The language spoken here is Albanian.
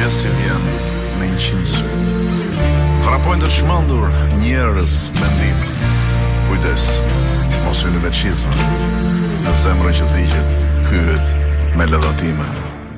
si vjen me 100 Frapojnë të çmendur njerëz mendim. Kujdes, mos hyni me çizme. Në zemrën që digjet, hyhet me lëdhatime.